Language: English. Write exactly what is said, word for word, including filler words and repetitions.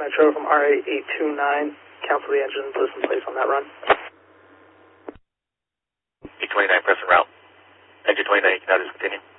Nitro from R A eight two nine. Cancel the engine, put us in place on that run. eight twenty-nine, press and route. Engine twenty-nine, you can now discontinue.